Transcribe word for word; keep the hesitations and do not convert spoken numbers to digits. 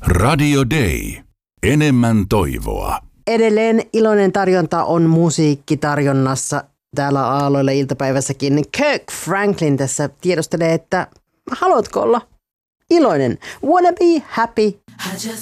Radio Day. Enemmän toivoa. Edelleen iloinen tarjonta on musiikkitarjonnassa täällä Aalloilla iltapäivässäkin. Kirk Franklin tässä tiedostelee, että haluatko olla iloinen? Wanna be happy.